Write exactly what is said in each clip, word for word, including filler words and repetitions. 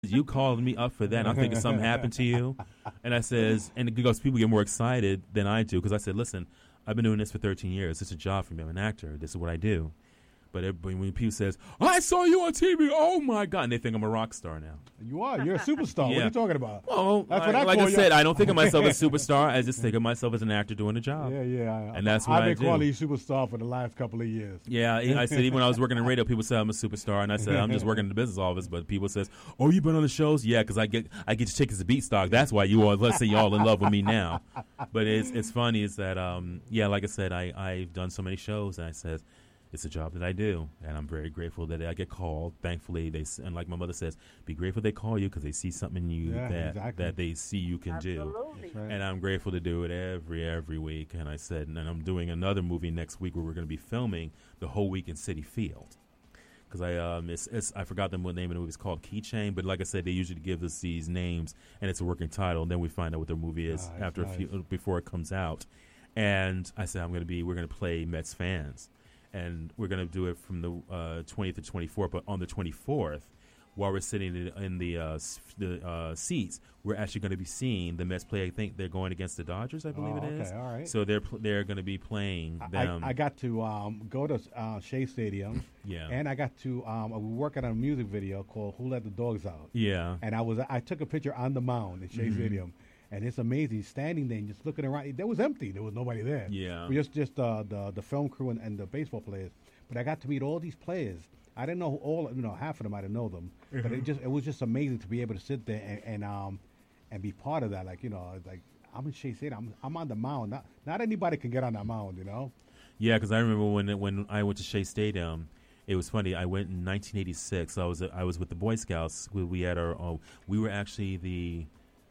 You called me up for that. And I'm thinking something happened to you. And I says, and because people get more excited than I do, because I said, listen, I've been doing this for thirteen years. It's a job for me. I'm an actor. This is what I do. But everybody, when people says, I saw you on T V, oh, my God, and they think I'm a rock star now. You are. You're a superstar. Yeah. What are you talking about? Well, that's what I, I like I you. said, I don't think of myself as a superstar. I just think of myself as an actor doing a job. Yeah, yeah. I, and that's what I've I been do. calling you superstar for the last couple of years. Yeah, I said even when I was working in radio, people said I'm a superstar, and I said I'm just working in the business office. But people says, oh, you've been on the shows? Yeah, because I get I get your tickets to Beatstock. That's why you all, let's say y'all in love with me now. But it's it's funny is that, um, yeah, like I said, I, I've done so many shows, and I said, it's a job that I do, and I'm very grateful that I get called. Thankfully, they and like my mother says, be grateful they call you because they see something in you yeah, that exactly. that they see you can Absolutely. do. Right. And I'm grateful to do it every every week. And I said, and I'm doing another movie next week where we're going to be filming the whole week in Citi Field. Because I um it's, it's I forgot the name of the movie. It's called Keychain, but like I said, they usually give us these names, and it's a working title, and then we find out what their movie is oh, after nice. a few before it comes out. And I said, I'm going to be we're going to play Mets fans. And we're going to do it from the uh, twentieth to twenty-fourth. But on the twenty-fourth, while we're sitting in, in the uh, the uh, seats, we're actually going to be seeing the Mets play. I think they're going against the Dodgers, I believe oh, it is. Okay, all right. So they're pl- they're going to be playing them. I, I got to um, go to uh, Shea Stadium. Yeah. And I got to um, we were working on a music video called "Who Let the Dogs Out." Yeah. And I was I took a picture on the mound at Shea mm-hmm. Stadium. And it's amazing, standing there and just looking around. There was empty. There was nobody there. Yeah. But just just uh, the the film crew and, and the baseball players. But I got to meet all these players. I didn't know all, you know, half of them. I didn't know them. Mm-hmm. But it just it was just amazing to be able to sit there and, and um and be part of that. Like, you know, like I'm in Shea Stadium. I'm I'm on the mound. Not not anybody can get on that mound. You know. Yeah, because I remember when when I went to Shea Stadium. It was funny. I went in nineteen eighty-six. I was I was with the Boy Scouts. We, we had our uh, we were actually the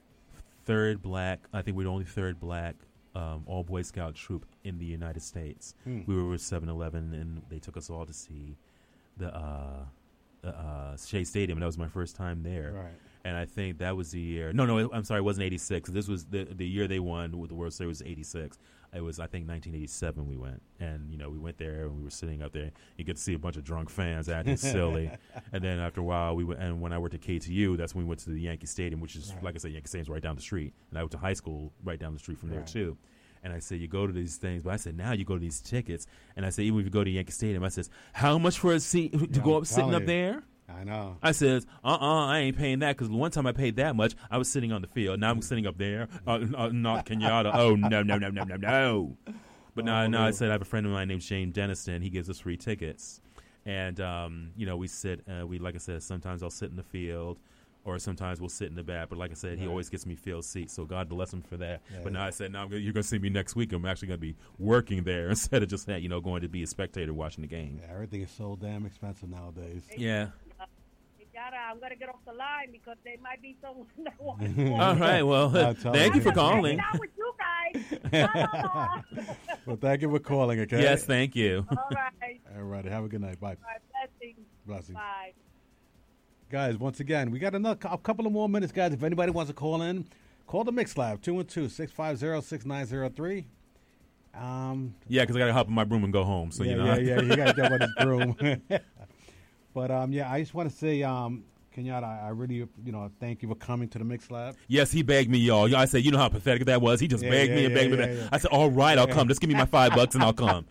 third black, I think we were the only third black um, all Boy Scout troop in the United States. Hmm. We were with seven eleven, and they took us all to see the uh, uh, Shea Stadium, and that was my first time there. Right. And I think that was the year. No, no, I'm sorry, it wasn't eighty-six. This was the the year they won with the World Series was eighty-six. It was, I think, nineteen eighty-seven we went. And, you know, we went there and we were sitting up there. You get to see a bunch of drunk fans acting silly. And then after a while, we went, and when I worked at K T U, that's when we went to the Yankee Stadium, which is, right. like I said, Yankee Stadium's right down the street. And I went to high school right down the street from right. there, too. And I said, you go to these things. But I said, now you go to these tickets. And I said, even if you go to Yankee Stadium, I says, how much for a seat to yeah, go I'm up sitting you. up there? I know. I says, uh-uh, I ain't paying that, because one time I paid that much, I was sitting on the field. Now I'm sitting up there, uh, uh, not Kenyatta. Oh, no, no, no, no, no, no. But now, oh, now I said I have a friend of mine named Shane Denniston. He gives us free tickets. And, um, you know, we sit, uh, we like I said, sometimes I'll sit in the field, or sometimes we'll sit in the back. But like I said, he right. always gets me field seats, so God bless him for that. Yeah, but yeah. now I said, now I'm gonna, you're going to see me next week. I'm actually going to be working there instead of just, you know, going to be a spectator watching the game. Yeah, everything is so damn expensive nowadays. Yeah. I'm going to get off the line because there might be someone that wants All right, well, thank you for calling. Out with you guys. Well, thank you for calling, okay? Yes, thank you. All right. All right, have a good night. Bye. All right, blessings. Blessings. Bye. Guys, once again, we got another a couple of more minutes, guys. If anybody wants to call in, call the Mix Lab, two one two, six five zero, six nine zero three. Um, yeah, because I got to hop in my broom and go home. So yeah, you know. Yeah, yeah, you got to jump on his broom. But, um, yeah, I just want to say, um, Kenyatta, I, I really, you know, thank you for coming to the Mix Lab. Yes, he begged me, y'all. I said, you know how pathetic that was? He just yeah, begged yeah, me and yeah, begged yeah, me. Yeah. I said, all right, I'll come. Just give me my five bucks and I'll come.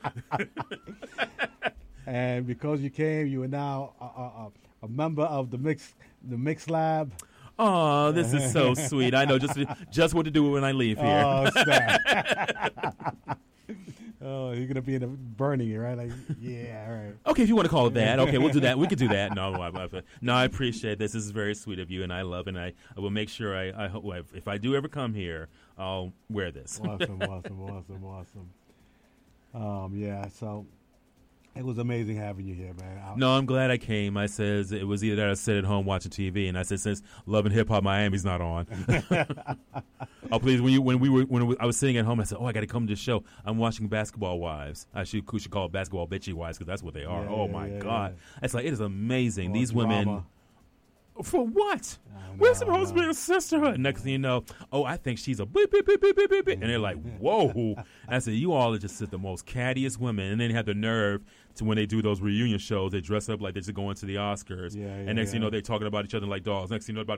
And because you came, you are now a, a, a member of the Mix the Mix Lab. Oh, this is so sweet. I know just just what to do when I leave here. Oh, snap. Oh, you're gonna be in the burning it, right? Like, yeah, all right. Okay, if you want to call it that, okay, we'll do that. We could do that. No, I, I, no, I appreciate this. This is very sweet of you, and I love it. And I, I will make sure. I, I hope if I do ever come here, I'll wear this. Awesome, awesome, awesome, awesome. Um, yeah. So it was amazing having you here, man. I, no, I'm glad I came. I says it was either that I sit at home watching T V, and I said since Love and Hip Hop Miami's not on. Oh, please! When you when we were when I was sitting at home, I said, "Oh, I got to come to the show. I'm watching Basketball Wives. I should we should call it Basketball Bitchy Wives because that's what they are. Yeah, oh yeah, my yeah, God! Yeah. It's like it is amazing. More These drama. women, for what? we're supposed to be a sisterhood. Next thing you know, oh, I think she's a beep, beep, beep, beep, beep, beep, beep. And they're like, whoa. And I said, you all are just the most cattiest women. And then they have the nerve to, when they do those reunion shows, they dress up like they're just going to the Oscars. Yeah, yeah, and next thing you yeah. know, they're talking about each other like dogs. Next thing you know, about